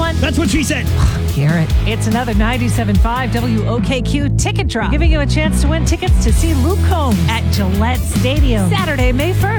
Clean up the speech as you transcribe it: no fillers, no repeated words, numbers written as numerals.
one? That's what she said. Garrett. It's another 97.5 WOKQ ticket drop, giving you a chance to win tickets to see Luke Combs at Gillette Stadium Saturday, May 1st.